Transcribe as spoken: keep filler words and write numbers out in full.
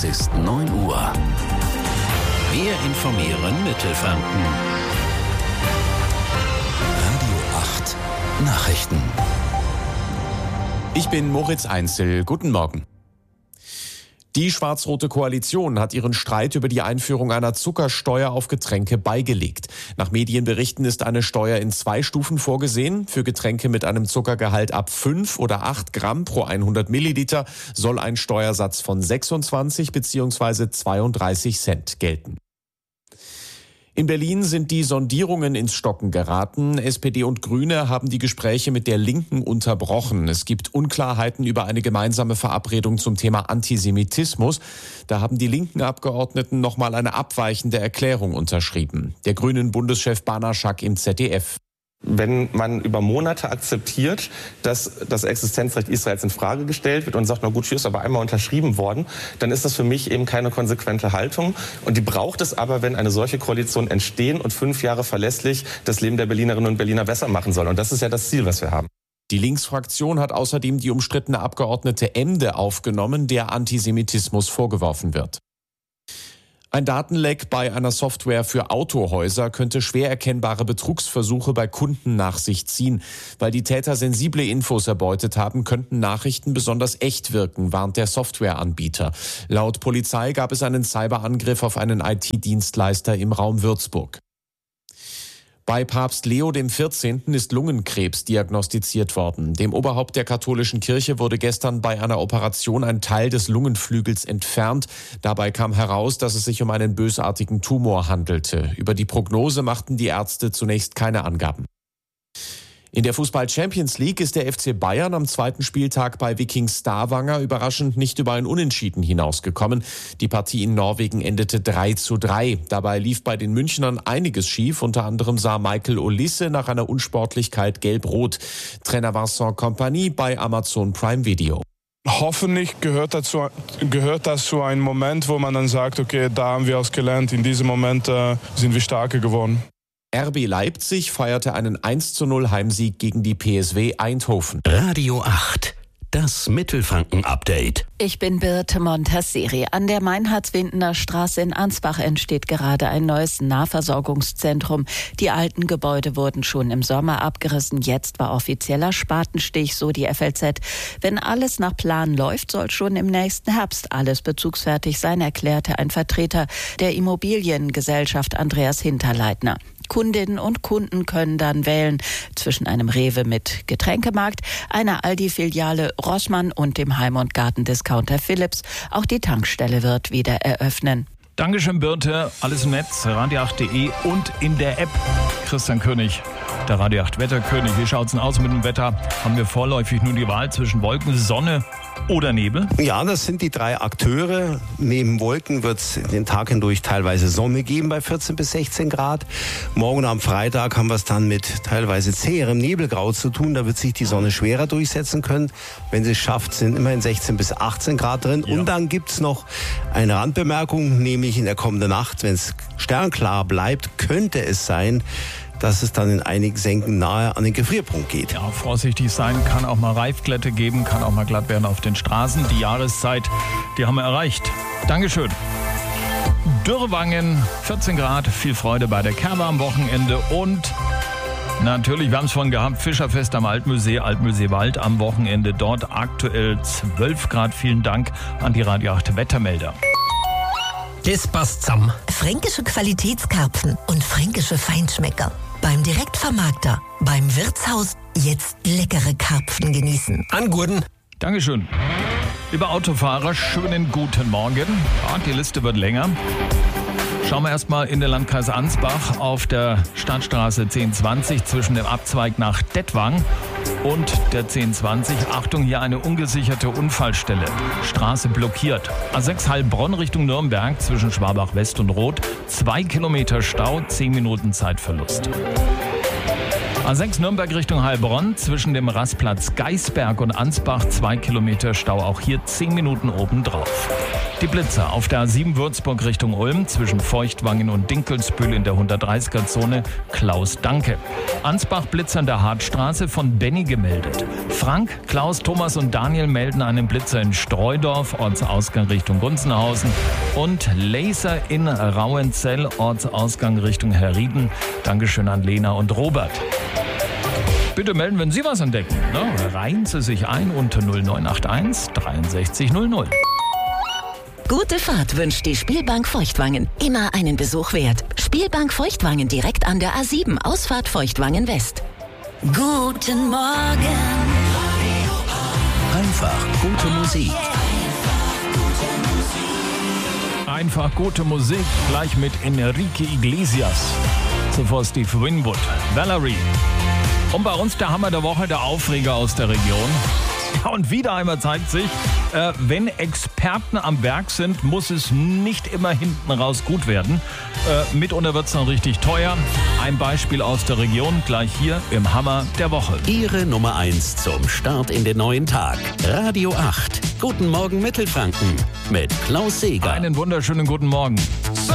Es ist neun Uhr. Wir informieren Mittelfranken. Radio acht Nachrichten. Ich bin Moritz Einzel. Guten Morgen. Die schwarz-rote Koalition hat ihren Streit über die Einführung einer Zuckersteuer auf Getränke beigelegt. Nach Medienberichten ist eine Steuer in zwei Stufen vorgesehen. Für Getränke mit einem Zuckergehalt ab fünf oder acht Gramm pro hundert Milliliter soll ein Steuersatz von sechsundzwanzig bzw. zweiunddreißig Cent gelten. In Berlin sind die Sondierungen ins Stocken geraten. S P D und Grüne haben die Gespräche mit der Linken unterbrochen. Es gibt Unklarheiten über eine gemeinsame Verabredung zum Thema Antisemitismus. Da haben die linken Abgeordneten nochmal eine abweichende Erklärung unterschrieben. Der Grünen-Bundeschef Banaschak im Z D F. Wenn man über Monate akzeptiert, dass das Existenzrecht Israels in Frage gestellt wird und sagt, na gut, hier ist aber einmal unterschrieben worden, dann ist das für mich eben keine konsequente Haltung. Und die braucht es aber, wenn eine solche Koalition entstehen und fünf Jahre verlässlich das Leben der Berlinerinnen und Berliner besser machen soll. Und das ist ja das Ziel, was wir haben. Die Linksfraktion hat außerdem die umstrittene Abgeordnete Emde aufgenommen, der Antisemitismus vorgeworfen wird. Ein Datenleck bei einer Software für Autohäuser könnte schwer erkennbare Betrugsversuche bei Kunden nach sich ziehen. Weil die Täter sensible Infos erbeutet haben, könnten Nachrichten besonders echt wirken, warnt der Softwareanbieter. Laut Polizei gab es einen Cyberangriff auf einen I T-Dienstleister im Raum Würzburg. Bei Papst Leo dem vierzehnten ist Lungenkrebs diagnostiziert worden. Dem Oberhaupt der katholischen Kirche wurde gestern bei einer Operation ein Teil des Lungenflügels entfernt. Dabei kam heraus, dass es sich um einen bösartigen Tumor handelte. Über die Prognose machten die Ärzte zunächst keine Angaben. In der Fußball-Champions League ist der F C Bayern am zweiten Spieltag bei Viking Stavanger überraschend nicht über ein Unentschieden hinausgekommen. Die Partie in Norwegen endete drei zu drei. Dabei lief bei den Münchnern einiges schief. Unter anderem sah Michael Olisse nach einer Unsportlichkeit gelb-rot. Trainer Vincent Kompany bei Amazon Prime Video. Hoffentlich gehört, dazu, gehört das zu einem Moment, wo man dann sagt, okay, da haben wir was gelernt. In diesem Moment äh, sind wir stärker geworden. R B Leipzig feierte einen eins zu null Heimsieg gegen die P S W Eindhoven. Radio acht, das Mittelfranken-Update. Ich bin Birte Montasseri. An der Meinhards-Windener Straße in Ansbach entsteht gerade ein neues Nahversorgungszentrum. Die alten Gebäude wurden schon im Sommer abgerissen. Jetzt war offizieller Spatenstich, so die F L Z. Wenn alles nach Plan läuft, soll schon im nächsten Herbst alles bezugsfertig sein, erklärte ein Vertreter der Immobiliengesellschaft Andreas Hinterleitner. Kundinnen und Kunden können dann wählen zwischen einem Rewe mit Getränkemarkt, einer Aldi-Filiale Rossmann und dem Heim- und Gartendiscounter Philips. Auch die Tankstelle wird wieder eröffnen. Dankeschön, Birte. Alles im Netz, radio acht punkt de und in der App. Christian König, der Radio acht Wetterkönig. Wie schaut's denn aus mit dem Wetter? Haben wir vorläufig nur die Wahl zwischen Wolken, Sonne oder Nebel? Ja, das sind die drei Akteure. Neben Wolken wird es den Tag hindurch teilweise Sonne geben bei vierzehn bis sechzehn Grad. Morgen am Freitag haben wir es dann mit teilweise zäherem Nebelgrau zu tun. Da wird sich die Sonne schwerer durchsetzen können. Wenn sie es schafft, sind immerhin sechzehn bis achtzehn Grad drin. Ja. Und dann gibt es noch eine Randbemerkung, nämlich in der kommenden Nacht, wenn es sternklar bleibt, könnte es sein, dass es dann in einigen Senken nahe an den Gefrierpunkt geht. Ja, vorsichtig sein, kann auch mal Reifglätte geben, kann auch mal glatt werden auf den Straßen. Die Jahreszeit, die haben wir erreicht. Dankeschön. Dürrwangen, vierzehn Grad, viel Freude bei der Kerbe am Wochenende und natürlich, wir haben es vorhin gehabt, Fischerfest am Altmühlsee, Altmühlseewald am Wochenende. Dort aktuell zwölf Grad. Vielen Dank an die Radio acht Wettermelder. Das passt zusammen. Fränkische Qualitätskarpfen und fränkische Feinschmecker. Beim Direktvermarkter, beim Wirtshaus, jetzt leckere Karpfen genießen. An Gurden. Dankeschön. Liebe Autofahrer, schönen guten Morgen. Ja, die Liste wird länger. Schauen wir erstmal in den Landkreis Ansbach auf der Stadtstraße zehn zwanzig zwischen dem Abzweig nach Dettwang und der zehn zwanzig. Achtung, hier eine ungesicherte Unfallstelle. Straße blockiert. A sechs Heilbronn Richtung Nürnberg zwischen Schwabach West und Roth. Zwei Kilometer Stau, zehn Minuten Zeitverlust. A sechs Nürnberg Richtung Heilbronn, zwischen dem Rastplatz Geisberg und Ansbach, zwei Kilometer Stau, auch hier zehn Minuten obendrauf. Die Blitzer auf der A sieben Würzburg Richtung Ulm, zwischen Feuchtwangen und Dinkelsbühl in der hundertdreißiger-Zone, Klaus Danke. Ansbach Blitzer an der Hartstraße, von Benny gemeldet. Frank, Klaus, Thomas und Daniel melden einen Blitzer in Streudorf, Ortsausgang Richtung Gunzenhausen. Und Laser in Rauenzell, Ortsausgang Richtung Herrieden. Dankeschön an Lena und Robert. Bitte melden, wenn Sie was entdecken. Ne? Reihen Sie sich ein unter null neun acht eins dreiundsechzig null null. Gute Fahrt wünscht die Spielbank Feuchtwangen. Immer einen Besuch wert. Spielbank Feuchtwangen direkt an der A sieben, Ausfahrt Feuchtwangen West. Guten Morgen. Einfach gute Musik. Einfach gute Musik, gleich mit Enrique Iglesias. Zuvor Steve Winwood, Valerie. Und bei uns der Hammer der Woche, der Aufreger aus der Region. Ja, und wieder einmal zeigt sich, äh, wenn Experten am Werk sind, muss es nicht immer hinten raus gut werden. Äh, mitunter wird es dann richtig teuer. Ein Beispiel aus der Region, gleich hier im Hammer der Woche. Ihre Nummer eins zum Start in den neuen Tag. Radio acht. Guten Morgen Mittelfranken mit Klaus Seeger. Einen wunderschönen guten Morgen. So